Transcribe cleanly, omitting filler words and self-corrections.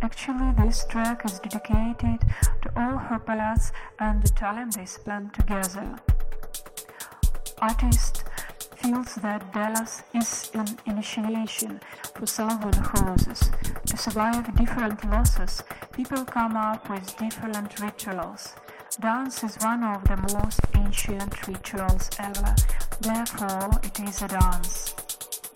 Actually, this track is dedicated to all her palettes and the talent they spend together. Artist feels that Dallas is an initiation for Southern horses. To survive different losses, people come up with different rituals. Dance is one of the most ancient rituals ever, therefore it is a dance.